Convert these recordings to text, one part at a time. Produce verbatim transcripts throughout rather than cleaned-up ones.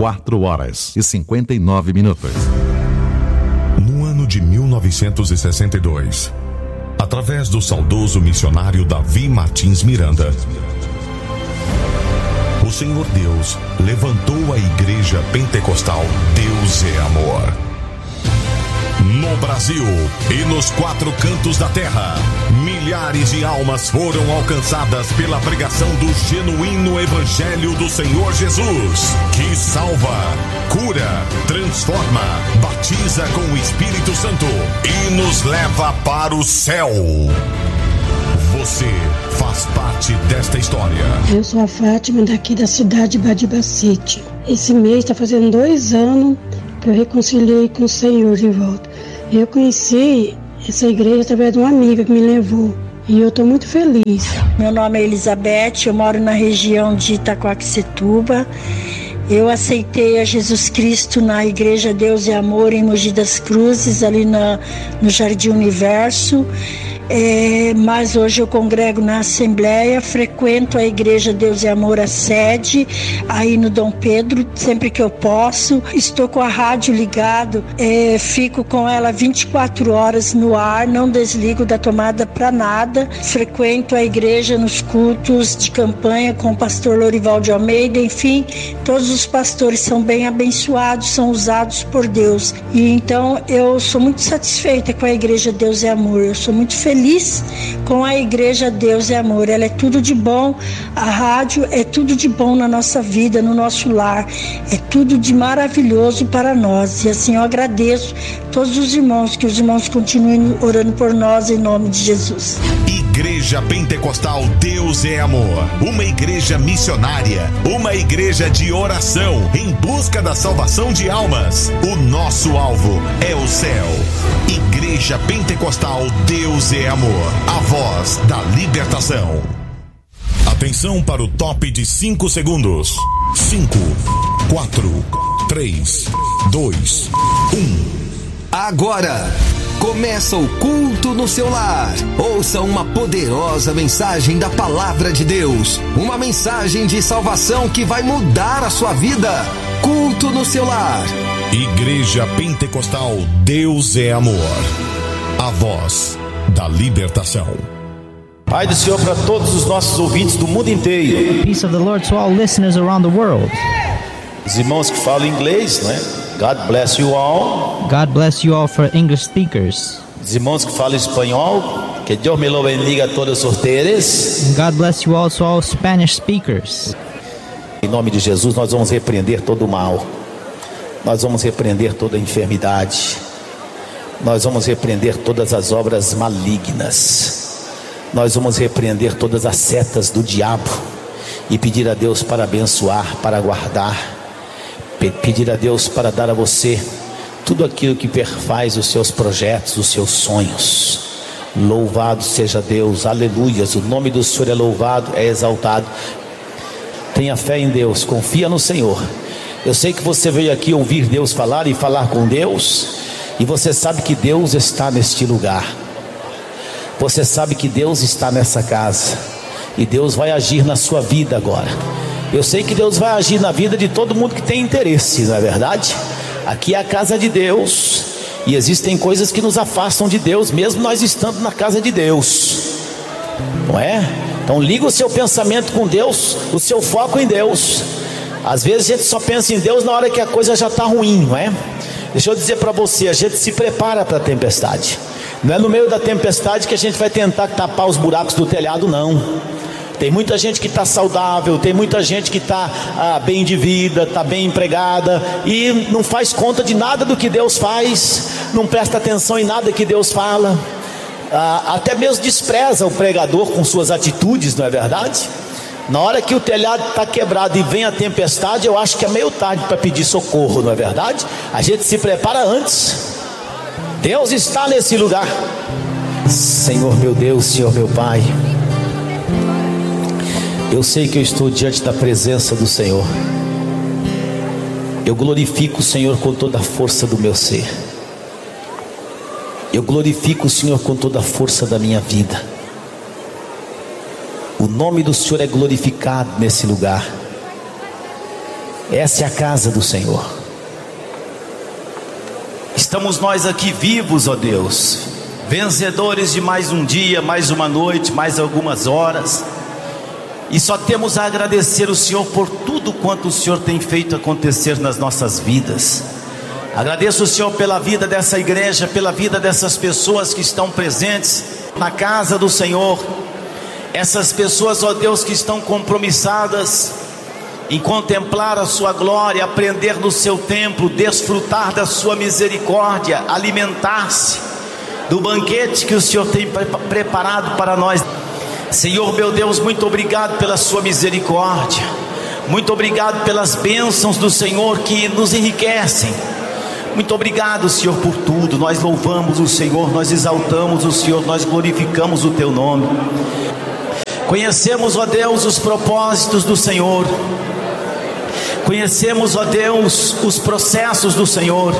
quatro horas e cinquenta e nove minutos. No ano de mil novecentos e sessenta e dois, através do saudoso missionário Davi Martins Miranda, o Senhor Deus levantou a Igreja Pentecostal Deus é Amor. No Brasil e nos quatro cantos da terra, milhares de almas foram alcançadas pela pregação do genuíno Evangelho do Senhor Jesus, que salva, cura, transforma, batiza com o Espírito Santo e nos leva para o céu. Você faz parte desta história. Eu sou a Fátima, daqui da cidade de Badibacite. Esse mês está fazendo dois anos que eu reconciliei com o Senhor de volta. Eu conheci essa igreja através de uma amiga que me levou e eu estou muito feliz. Meu nome é Elizabeth, eu moro na região de Itacoaxetuba. Eu aceitei a Jesus Cristo na Igreja Deus é Amor em Mogi das Cruzes, ali na, no Jardim Universo. É, mas hoje eu congrego na Assembleia, frequento a Igreja Deus e Amor, a sede, aí no Dom Pedro, sempre que eu posso. Estou com a rádio ligado, é, fico com ela vinte e quatro horas no ar, não desligo da tomada para nada. Frequento a igreja nos cultos de campanha com o pastor Lorival de Almeida, enfim, todos os pastores são bem abençoados, são usados por Deus. E então eu sou muito satisfeita com a Igreja Deus e Amor, eu sou muito feliz Feliz com a Igreja Deus é Amor. Ela é tudo de bom, a rádio é tudo de bom na nossa vida, no nosso lar, é tudo de maravilhoso para nós. E assim eu agradeço a todos os irmãos, que os irmãos continuem orando por nós em nome de Jesus. Igreja Pentecostal Deus é Amor, uma igreja missionária, uma igreja de oração em busca da salvação de almas. O nosso alvo é o céu. Igreja Pentecostal Deus é Amor, a voz da libertação. Atenção para o top de cinco segundos. cinco, quatro, três, dois, um. Agora começa o culto no seu lar. Ouça uma poderosa mensagem da Palavra de Deus, uma mensagem de salvação que vai mudar a sua vida. Culto no seu lar. Igreja Pentecostal Deus é Amor, a voz da libertação. Pai do Senhor para todos os nossos ouvintes do mundo inteiro. Peace of the Lord to all listeners around the world. Os irmãos que falam inglês, né? God bless you all. God bless you all for English speakers. Os irmãos que falam espanhol, que Deus me lo bendiga a todos ustedes. God bless you also all Spanish speakers. Em nome de Jesus nós vamos repreender todo o mal. Nós vamos repreender toda a enfermidade. Nós vamos repreender todas as obras malignas. Nós vamos repreender todas as setas do diabo e pedir a Deus para abençoar, para guardar, pedir a Deus para dar a você tudo aquilo que perfaz os seus projetos, os seus sonhos. Louvado seja Deus, aleluias. O nome do Senhor é louvado, é exaltado. Tenha fé em Deus, confia no Senhor. Eu sei que você veio aqui ouvir Deus falar e falar com Deus, e você sabe que Deus está neste lugar. Você sabe que Deus está nessa casa, e Deus vai agir na sua vida agora. Eu sei que Deus vai agir na vida de todo mundo que tem interesse, não é verdade? Aqui é a casa de Deus, e existem coisas que nos afastam de Deus, mesmo nós estando na casa de Deus, não é? Então liga o seu pensamento com Deus, o seu foco em Deus. Às vezes a gente só pensa em Deus na hora que a coisa já está ruim, não é? Deixa eu dizer para você, a gente se prepara para a tempestade. Não é no meio da tempestade que a gente vai tentar tapar os buracos do telhado, não. Tem muita gente que está saudável, tem muita gente que está ah, bem de vida, está bem empregada e não faz conta de nada do que Deus faz, não presta atenção em nada que Deus fala, ah, até mesmo despreza o pregador com suas atitudes, não é verdade? Na hora que o telhado está quebrado e vem a tempestade, eu acho que é meio tarde para pedir socorro, não é verdade? A gente se prepara antes. Deus está nesse lugar. Senhor meu Deus, Senhor meu Pai, eu sei que eu estou diante da presença do Senhor. Eu glorifico o Senhor com toda a força do meu ser. Eu glorifico o Senhor com toda a força da minha vida. O nome do Senhor é glorificado nesse lugar. Essa é a casa do Senhor. Estamos nós aqui vivos, ó Deus, vencedores de mais um dia, mais uma noite, mais algumas horas, e só temos a agradecer o Senhor por tudo quanto o Senhor tem feito acontecer nas nossas vidas. Agradeço o Senhor pela vida dessa igreja, pela vida dessas pessoas que estão presentes na casa do Senhor. Essas pessoas, ó Deus, que estão compromissadas em contemplar a sua glória, aprender no seu templo, desfrutar da sua misericórdia, alimentar-se do banquete que o Senhor tem pre- preparado para nós. Senhor meu Deus, muito obrigado pela sua misericórdia, muito obrigado pelas bênçãos do Senhor que nos enriquecem. Muito obrigado, Senhor, por tudo. Nós louvamos o Senhor, nós exaltamos o Senhor, nós glorificamos o teu nome. Conhecemos, ó Deus, os propósitos do Senhor, conhecemos, ó Deus, os processos do Senhor.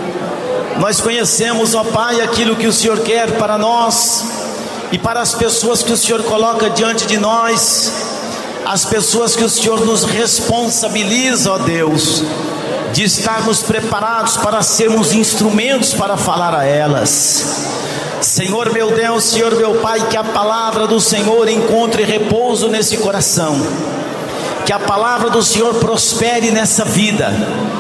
Nós conhecemos, ó Pai, aquilo que o Senhor quer para nós e para as pessoas que o Senhor coloca diante de nós, as pessoas que o Senhor nos responsabiliza, ó Deus, de estarmos preparados para sermos instrumentos para falar a elas. Senhor meu Deus, Senhor meu Pai, que a palavra do Senhor encontre repouso nesse coração, que a palavra do Senhor prospere nessa vida,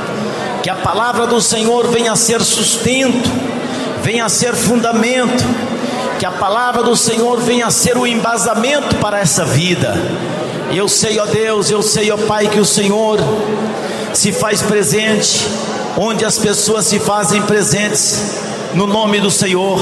que a palavra do Senhor venha a ser sustento, venha a ser fundamento, que a palavra do Senhor venha a ser o embasamento para essa vida. Eu sei, ó Deus, eu sei, ó Pai, que o Senhor se faz presente onde as pessoas se fazem presentes, no nome do Senhor.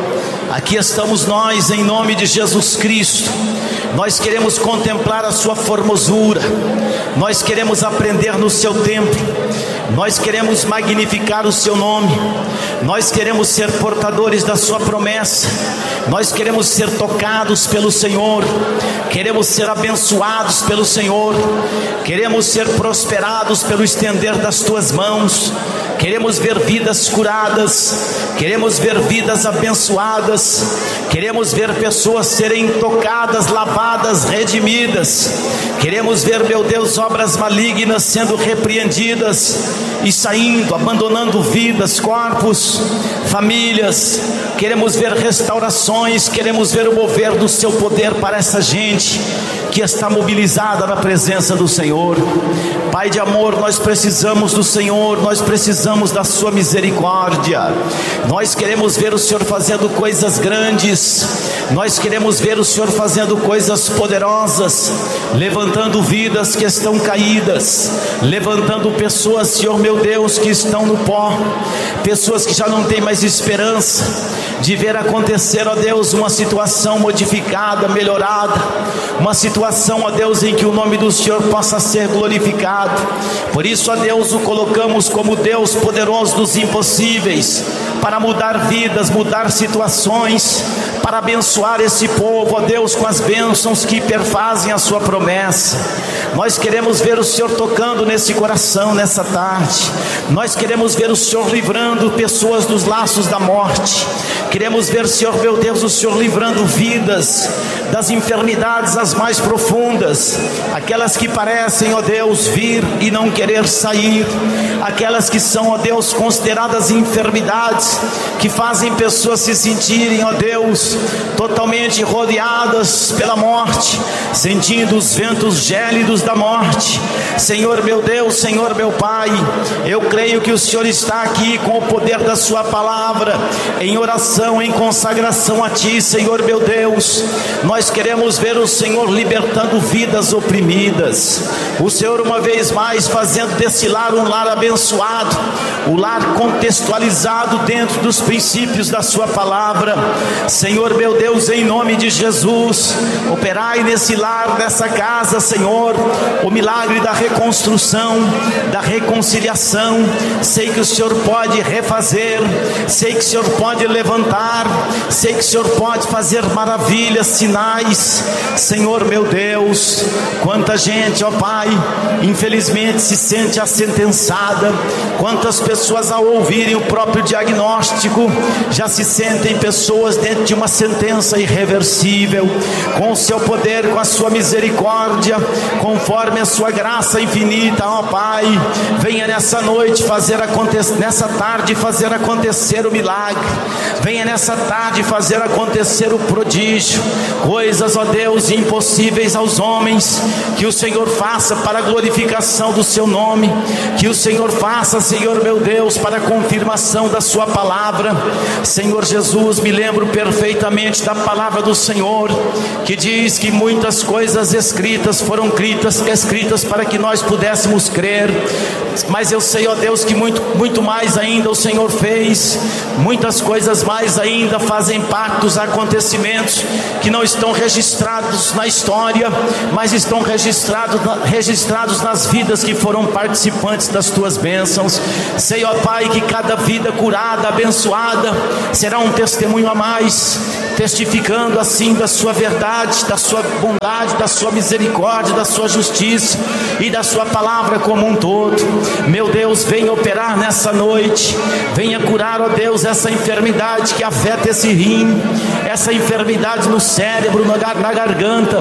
Aqui estamos nós, em nome de Jesus Cristo. Nós queremos contemplar a sua formosura, nós queremos aprender no seu templo, nós queremos magnificar o seu nome, nós queremos ser portadores da sua promessa, nós queremos ser tocados pelo Senhor, queremos ser abençoados pelo Senhor, queremos ser prosperados pelo estender das tuas mãos, queremos ver vidas curadas, queremos ver vidas abençoadas, queremos ver pessoas serem tocadas, lavadas, redimidas, queremos ver, meu Deus, obras malignas sendo repreendidas e saindo, abandonando vidas, corpos, famílias. Queremos ver restaurações, queremos ver o mover do seu poder para essa gente que está mobilizada na presença do Senhor. Pai de amor, nós precisamos do Senhor, nós precisamos da sua misericórdia, nós queremos ver o Senhor fazendo coisas grandes, nós queremos ver o Senhor fazendo coisas poderosas, levantando vidas que estão caídas, levantando pessoas, Senhor meu Deus, que estão no pó, pessoas que já não têm mais esperança de ver acontecer, ó Deus, uma situação modificada, melhorada, uma situação, ó Deus, em que o nome do Senhor possa ser glorificado. Por isso, ó Deus, o colocamos como Deus poderoso dos impossíveis, para mudar vidas, mudar situações, para abençoar esse povo, ó Deus, com as bênçãos que perfazem a sua promessa. Nós queremos ver o Senhor tocando nesse coração nessa tarde, nós queremos ver o Senhor livrando pessoas dos laços da morte, queremos ver, Senhor meu Deus, o Senhor livrando vidas das enfermidades as mais profundas, aquelas que parecem, ó Deus, vir e não querer sair, aquelas que são, ó Deus, consideradas enfermidades, que fazem pessoas se sentirem, ó Deus, totalmente rodeadas pela morte, sentindo os ventos gélidos da morte. Senhor meu Deus, Senhor meu Pai, eu creio que o Senhor está aqui com o poder da sua palavra, em oração, em consagração a Ti, Senhor meu Deus. Nós queremos ver o Senhor libertando vidas oprimidas, o Senhor uma vez mais fazendo desse lar um lar abençoado, o lar contextualizado dentro dos princípios da sua palavra. Senhor meu Deus, em nome de Jesus, operai nesse lar, nessa casa, Senhor, o milagre da reconstrução, da reconciliação. Sei que o Senhor pode refazer, sei que o Senhor pode levantar, sei que o Senhor pode fazer maravilhas, sinais. Senhor meu Deus, quanta gente, ó Pai, infelizmente se sente assentençada, quantas pessoas ao ouvirem o próprio diagnóstico diagnóstico, já se sentem pessoas dentro de uma sentença irreversível. Com o seu poder, com a sua misericórdia, conforme a sua graça infinita, ó Pai, venha nessa noite fazer acontecer, nessa tarde fazer acontecer o milagre, venha nessa tarde fazer acontecer o prodígio, coisas, ó Deus, impossíveis aos homens, que o Senhor faça para a glorificação do seu nome, que o Senhor faça, Senhor meu Deus, para a confirmação da sua palavra. Senhor Jesus, me lembro perfeitamente da palavra do Senhor, que diz que muitas coisas escritas foram escritas, escritas para que nós pudéssemos crer, mas eu sei, ó Deus, que muito, muito mais ainda o Senhor fez, muitas coisas mais ainda fazem parte dos acontecimentos que não estão registrados na história, mas estão registrados, registrados nas vidas que foram participantes das tuas bênçãos. Sei, ó Pai, que cada vida curada, abençoada, será um testemunho a mais, testificando assim da sua verdade, da sua bondade, da sua misericórdia, da sua justiça e da sua palavra como um todo. Meu Deus, venha operar nessa noite, venha curar, ó Deus, essa enfermidade que afeta esse rim, essa enfermidade no cérebro, na garganta,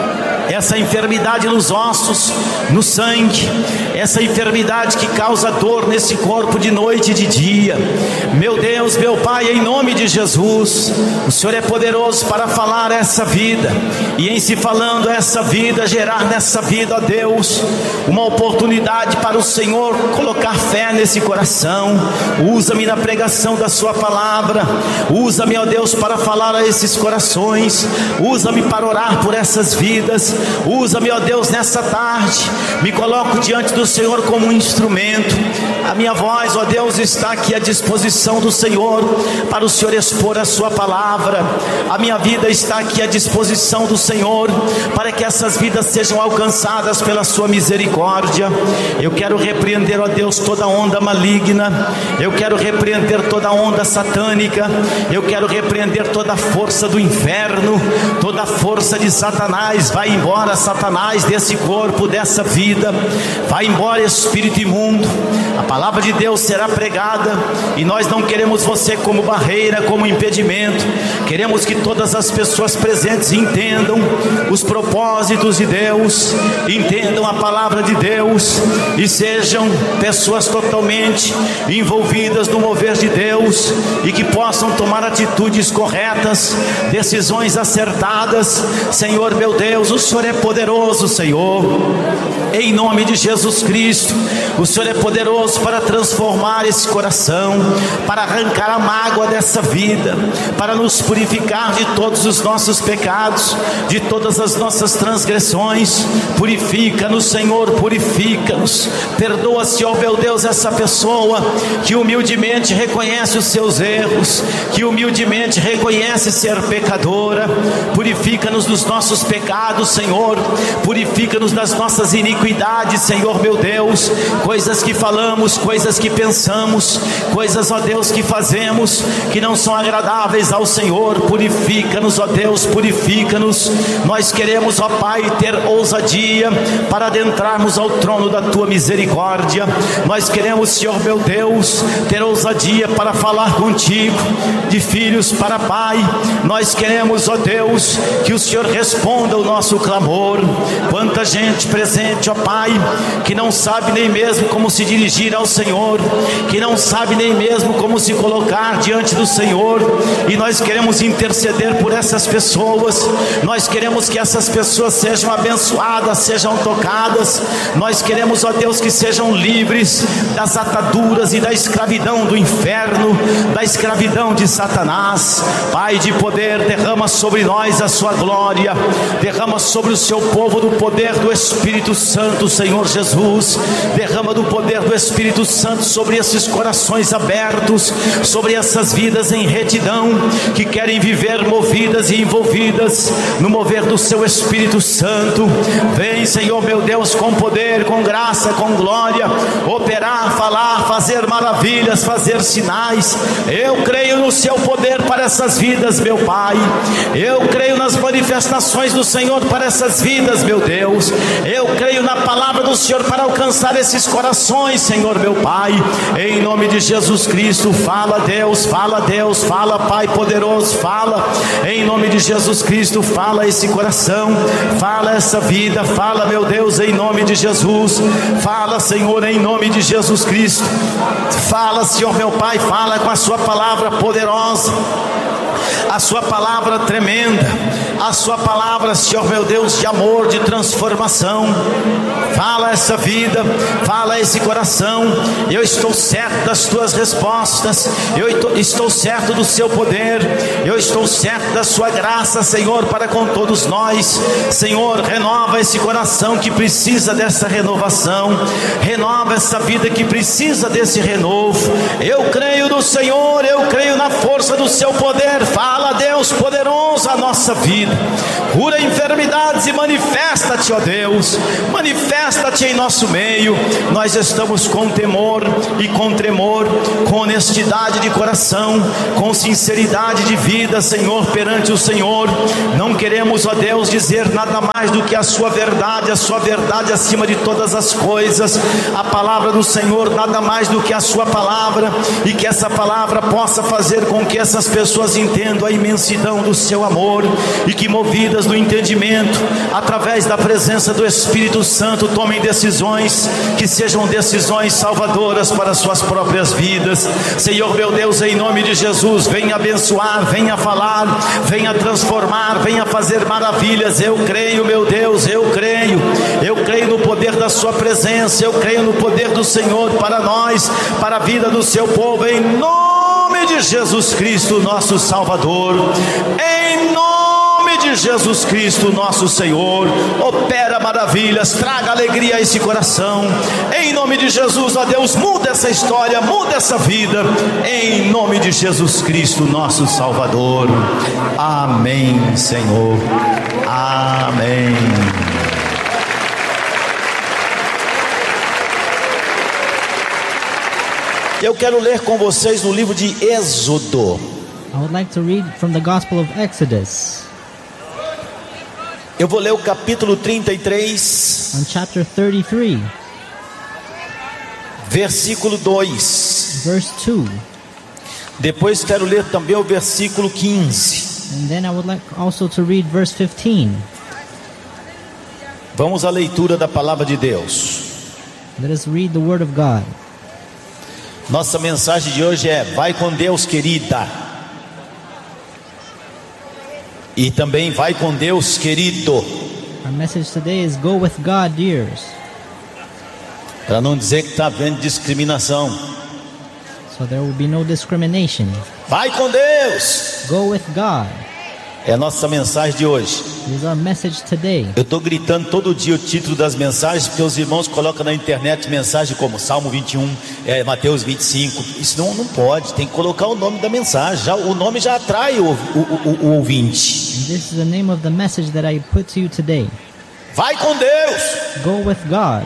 essa enfermidade nos ossos, no sangue, essa enfermidade que causa dor nesse corpo de noite e de dia. Meu Deus, meu Pai, em nome de Jesus, o Senhor é poderoso para falar essa vida, e em se falando essa vida, gerar nessa vida, ó Deus, uma oportunidade para o Senhor colocar fé nesse coração. Usa-me na pregação da sua palavra, usa-me, ó Deus, para falar a esses corações, usa-me para orar por essas vidas, usa-me, ó Deus, nessa tarde. Me coloco diante do Senhor como um instrumento. A minha voz, ó Deus, está aqui à disposição do Senhor, para o Senhor expor a sua palavra. A minha vida está aqui à disposição do Senhor, para que essas vidas sejam alcançadas pela sua misericórdia. Eu quero repreender, ó Deus, toda onda maligna, eu quero repreender toda onda satânica, eu quero repreender toda a força do inferno, toda a força de Satanás. Vai embora, Satanás, desse corpo, dessa vida, vai embora, espírito imundo. A palavra de Deus será pregada, e nós não queremos você como barreira, como impedimento. Queremos que todas as pessoas presentes entendam os propósitos de Deus, entendam a palavra de Deus, e sejam pessoas totalmente envolvidas no mover de Deus, e que possam tomar atitudes corretas, decisões acertadas. Senhor meu Deus, o Senhor é poderoso, Senhor, em nome de Jesus Cristo. O Senhor é poderoso para transformar esse coração, para arrancar a mágoa dessa vida, para nos purificar de todos os nossos pecados, de todas as nossas transgressões. Purifica-nos, Senhor, purifica-nos. Perdoa, Senhor meu Deus, essa pessoa que humildemente reconhece os seus erros, que humildemente reconhece ser pecadora. Purifica-nos dos nossos pecados, Senhor, purifica-nos das nossas iniquidades, Senhor meu Deus, coisas que falamos, coisas que pensamos, coisas, ó Deus, que fazemos, que não são agradáveis ao Senhor. Purifica-nos, ó Deus, purifica-nos. Nós queremos, ó Pai, ter ousadia para adentrarmos ao trono da Tua misericórdia. Nós queremos, Senhor meu Deus, ter ousadia para falar contigo, de filhos para Pai. Nós queremos, ó Deus, que o Senhor responda o nosso clamor. Quanta gente presente, ó Pai, que não sabe nem mesmo como se dirigir ao Senhor, que não sabe nem mesmo como se colocar diante do Senhor, e nós queremos interceder por essas pessoas. Nós queremos que essas pessoas sejam abençoadas, sejam tocadas. Nós queremos, ó Deus, que sejam livres das ataduras e da escravidão do inferno, da escravidão de Satanás. Pai de poder, derrama sobre nós a sua glória, derrama sobre o seu povo do poder do Espírito Santo, Senhor Jesus. Derrama do poder do Espírito Santo sobre esses corações abertos, sobre essas vidas em retidão, que querem viver movidas e envolvidas no mover do seu Espírito Santo. Vem, Senhor meu Deus, com poder, com graça, com glória, operar, falar, fazer maravilhas, fazer sinais. Eu creio no seu poder para essas vidas, meu Pai. Eu creio nas manifestações do Senhor para essas vidas, meu Deus. Eu creio na palavra do Senhor para alcançar esses corações, Senhor, meu Pai. Em nome de Jesus Cristo, fala, Deus, fala, Deus, fala, Pai poderoso, fala. Em nome de Jesus Cristo, fala esse coração, fala essa vida, fala, meu Deus, em nome de Jesus. Fala, Senhor, em nome de Jesus Cristo. Fala, Senhor, meu Pai, fala com a sua palavra poderosa, a sua palavra tremenda, a sua palavra, Senhor meu Deus, de amor, de transformação. Fala essa vida, fala esse coração. Eu estou certo das tuas respostas, eu estou certo do seu poder, eu estou certo da sua graça, Senhor, para com todos nós. Senhor, renova esse coração que precisa dessa renovação, renova essa vida que precisa desse renovo. Eu creio no Senhor, eu creio na força do seu poder. Fala, Deus poderoso, a nossa vida. Cura enfermidades e manifesta-te, ó Deus. Manifesta-te em nosso meio. Nós estamos com temor e com tremor, com honestidade de coração, com sinceridade de vida, Senhor, perante o Senhor. Não queremos, ó Deus, dizer nada mais do que a sua verdade, a sua verdade acima de todas as coisas. A palavra do Senhor, nada mais do que a sua palavra, e que essa palavra possa fazer com que essas pessoas entendam a imensidão do seu amor, e que, movidas do entendimento, através da presença do Espírito Santo, tomem decisões que sejam decisões salvadoras para suas próprias vidas. Senhor meu Deus, em nome de Jesus, venha abençoar, venha falar, venha transformar, venha fazer maravilhas. Eu creio, meu Deus, eu creio, eu creio no poder da sua presença, eu creio no poder do Senhor para nós, para a vida do seu povo, em nome de Jesus Cristo, nosso Salvador. Em nome de Jesus Cristo, nosso Senhor, opera maravilhas, traga alegria a esse coração. Em nome de Jesus, ó Deus, muda essa história, muda essa vida. Em nome de Jesus Cristo, nosso Salvador. Amém, Senhor. Amém. Eu quero ler com vocês no livro de Êxodo. I would like to read from the Gospel of Exodus. Eu vou ler o capítulo trinta e três, On chapter thirty-three, versículo dois. verse two. Depois quero ler também o versículo quinze. And then I would like also to read verse fifteen. Vamos à leitura da palavra de Deus. Let us read the Word of God. Nossa mensagem de hoje é: vai com Deus, querida. E também vai com Deus, querido. Our message today is go with God, dears. Para não dizer que está havendo discriminação. So there will be no discrimination. Vai com Deus. Go with God. É a nossa mensagem de hoje. This is our message today. Eu estou gritando todo dia o título das mensagens, porque os irmãos colocam na internet mensagem como Salmo vinte e um, é, Mateus vinte e cinco. Isso não, não pode, tem que colocar o nome da mensagem. Já, o nome já atrai o, o, o, o ouvinte. And this is the name of the message that I put to you today. Vai com Deus. Go with God.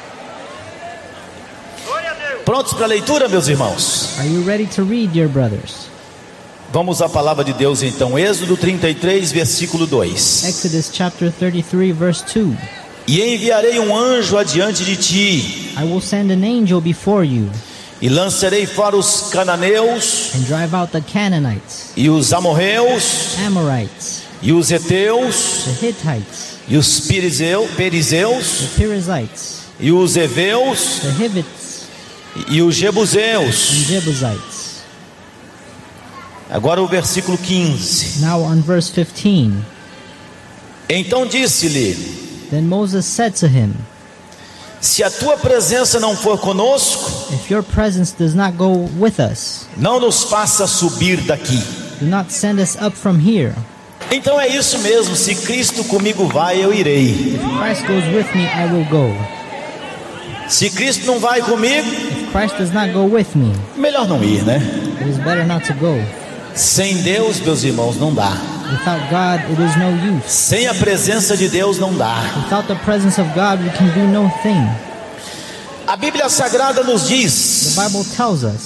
Prontos para a leitura, meus irmãos? Are you ready to read, dear brothers? Vamos à palavra de Deus então. Êxodo trinta e três, versículo dois. Exodus chapter thirty-three, verse two. E enviarei um anjo adiante de ti, I will send an angel before you, e lançarei fora os cananeus, and drive out the Canaanites, e os amorreus, Amorites, e os heteus, the Hittites, e os perizeu, perizeus, the Perizzites, e os heveus, the Hivites, e os and jebuseus. Jebusites. Agora o versículo quinze. Now on verse fifteen. Então disse-lhe: Then Moses said to him, se a tua presença não for conosco, if your presence does not go with us, não nos faça subir daqui. do not send us up from here. Então é isso mesmo, se Cristo comigo vai, eu irei. If Christ goes with me, I will go. Se Cristo não vai comigo, If Christ does not go with me, melhor não ir, né? it is better not to go. Sem Deus, meus irmãos, não dá. Without God, it is no use. Sem a presença de Deus, não dá. Without the presence of God, we can do no thing. A Bíblia Sagrada nos The diz Bible tells us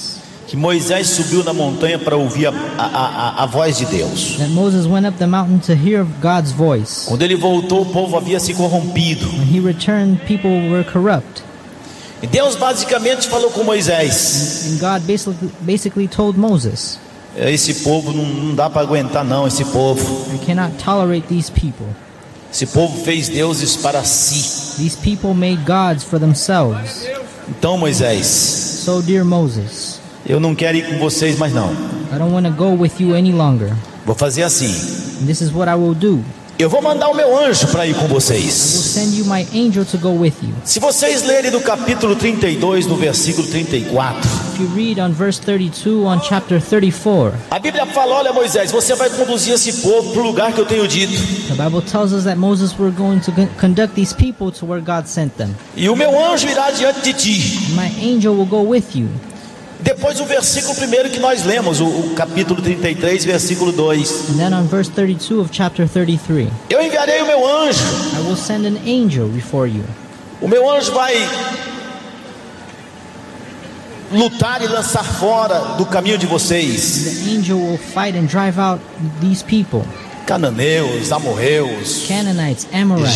que Moisés subiu na montanha para ouvir a, a, a, a voz de Deus. That Moses went up the mountain to hear God's voice. Quando ele voltou, o povo havia se corrompido. When he returned, people were corrupt. E Deus basicamente falou com Moisés: And God basically, basically told Moses, esse povo não, não dá para aguentar não, esse povo. I cannot tolerate these people. Esse povo fez deuses para si. These people made gods for themselves. Então, Moisés, So dear Moses, eu não quero ir com vocês mais não. I don't want to go with you any longer. Vou fazer assim. And this is what I will do. Eu vou mandar o meu anjo para ir com I will vocês. send you my angel to go with you. Se vocês lerem do capítulo trinta e dois, no versículo trinta e quatro, If you read on verse thirty-two on chapter thirty-four, a Bíblia fala: olha, Moisés, você vai conduzir esse povo para o lugar que eu tenho dito. the Bible tells us that Moses were going to con- conduct these people to where God sent them. E o meu anjo irá diante de ti. And my angel will go with you. Depois o versículo primeiro que nós lemos, o, o capítulo trinta e três, versículo dois. And then on verse thirty-two of chapter thirty-three, Eu enviarei o meu anjo. I will send an angel before you. O meu anjo vai lutar e lançar fora do caminho de vocês The angel will fight and drive out these people, cananeus, amorreus, Canaanites, Amorites,